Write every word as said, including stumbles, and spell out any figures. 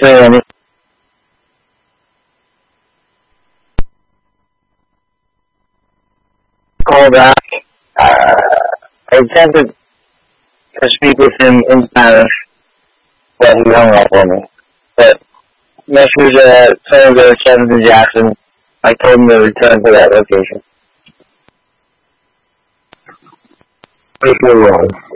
So, call back. Uh, I attempted to speak with him in Spanish, but he hung up on me. But message uh, Senator Kevin Jackson. I told him to return to that location. If you're wrong.